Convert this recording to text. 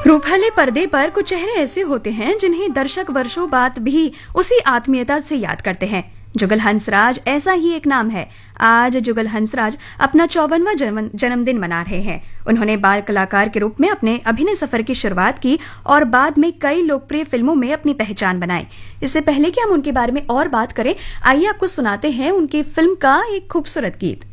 रूपहले पर्दे पर कुछ चेहरे ऐसे होते हैं जिन्हें दर्शक वर्षों बाद भी उसी आत्मीयता से याद करते हैं। जुगल हंसराज ऐसा ही एक नाम है। आज जुगल हंसराज अपना 54वां जन्मदिन मना रहे हैं। उन्होंने बाल कलाकार के रूप में अपने अभिनय सफर की शुरुआत की और बाद में कई लोकप्रिय फिल्मों में अपनी पहचान बनाई। इससे पहले कि हम उनके बारे में और बात करें, आइए आपको सुनाते हैं उनकी फिल्म का एक खूबसूरत गीत।